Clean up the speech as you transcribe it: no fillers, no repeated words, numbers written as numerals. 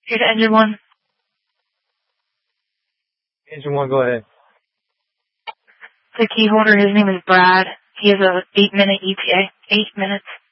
Here's engine one. Engine one, go ahead. The key holder, his name is Brad. He has a 8-minute ETA. 8 minutes.